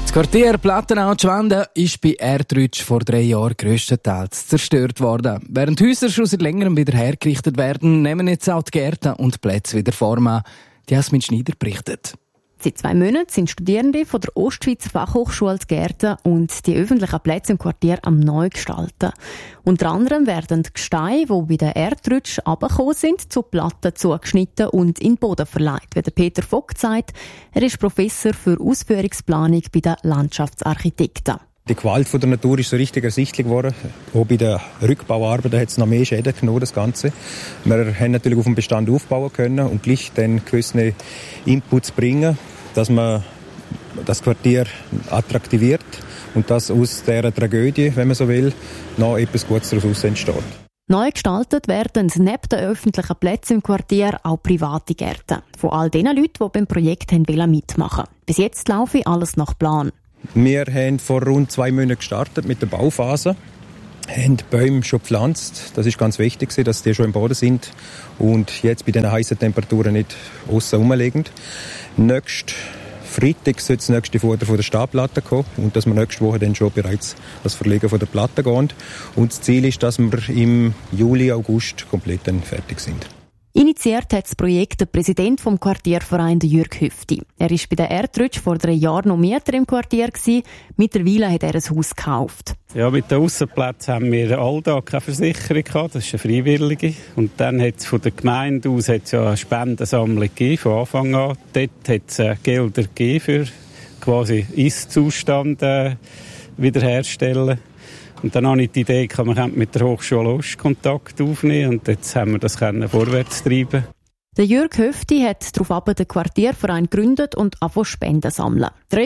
Das Quartier Plattenau-Schwanden ist bei Erdrutsch vor 3 Jahren grösstenteils zerstört worden. Während Häuser schon seit längerem wieder hergerichtet werden, nehmen jetzt auch die Gärten und Plätze wieder Form an. Die Jasmin Schneider berichtet. Seit 2 Monaten sind Studierende von der Ostschweizer Fachhochschule zu Gärten und die öffentlichen Plätze im Quartier am neu gestalten. Unter anderem werden die Gesteine, die bei den Erdrutsch runtergekommen sind, zu Platten zugeschnitten und in den Boden verlegt, wie der Peter Vogt sagt. Er ist Professor für Ausführungsplanung bei den Landschaftsarchitekten. Die Gewalt von der Natur ist so richtig ersichtlich geworden. Auch bei den Rückbauarbeiten hat es noch mehr Schäden genommen, das Ganze. Wir haben natürlich auf dem Bestand aufbauen können und gleich dann gewisse Inputs bringen, dass man das Quartier attraktiviert und dass aus dieser Tragödie, wenn man so will, noch etwas Gutes daraus entsteht. Neu gestaltet werden neben den öffentlichen Plätzen im Quartier auch private Gärten. Von all den Leuten, die beim Projekt mitmachen wollten. Bis jetzt laufe alles nach Plan. Wir haben vor rund 2 Monaten gestartet mit der Bauphase. Haben die Bäume schon gepflanzt. Das ist ganz wichtig, dass die schon im Boden sind und jetzt bei diesen heißen Temperaturen nicht aussen rumliegen. Nächsten Freitag soll das nächste Futter von der Stabplatte kommen und dass wir nächste Woche dann schon bereits das Verlegen von der Platte gehen. Und das Ziel ist, dass wir im Juli, August komplett dann fertig sind. Initiiert hat das Projekt der Präsident vom Quartierverein, Jürg Höfti. Er war bei der Erdrutsch vor 3 Jahren noch Mieter im Quartier gewesen. Mittlerweile hat er ein Haus gekauft. Ja, mit den Aussenplätzen haben wir allda keine Versicherung gehabt. Das ist eine freiwillige. Und dann hat es von der Gemeinde aus ja eine Spendensammlung gegeben, von Anfang an. Dort hat es Gelder gegeben für quasi Ist-Zustand wiederherstellen. Und dann habe ich die Idee, man könnte mit der Hochschule Ost Kontakt aufnehmen und jetzt haben wir das vorwärts treiben. Der Jürg Höfti hat daraufhin den Quartierverein gegründet und angefangen Spenden sammeln.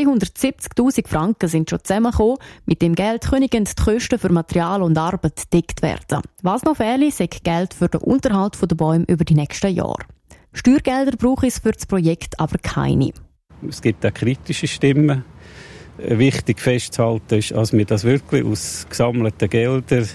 370'000 Franken sind schon zusammengekommen. Mit dem Geld können die Kosten für Material und Arbeit gedeckt werden. Was noch fehlt, ist Geld für den Unterhalt der Bäume über die nächsten Jahre. Steuergelder braucht es für das Projekt aber keine. Es gibt auch kritische Stimmen. Wichtig festzuhalten ist, dass wir das wirklich aus gesammelten Geldern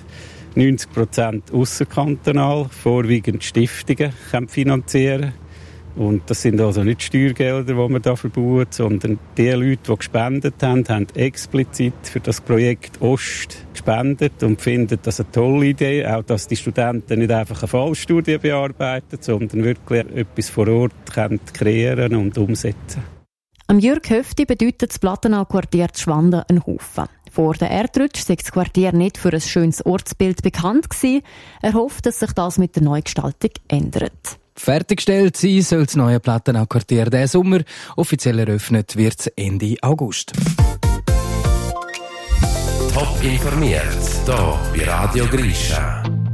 90% ausserkantonal, vorwiegend Stiftungen, finanzieren. Und das sind also nicht Steuergelder, die wir da verbauen, sondern die Leute, die gespendet haben, haben explizit für das Projekt Ost gespendet und finden das eine tolle Idee. Auch, dass die Studenten nicht einfach eine Fallstudie bearbeiten, sondern wirklich etwas vor Ort kreieren und umsetzen. Am Jürg Höfti bedeutet das Plattenau-Quartier Schwanden einen Haufen. Vor der Erdrutsch sei das Quartier nicht für ein schönes Ortsbild bekannt gewesen. Er hofft, dass sich das mit der Neugestaltung ändert. Fertiggestellt sein soll das neue Plattenau-Quartier diesen Sommer. Offiziell eröffnet wird es Ende August. Top informiert, hier bei Radio Grisha.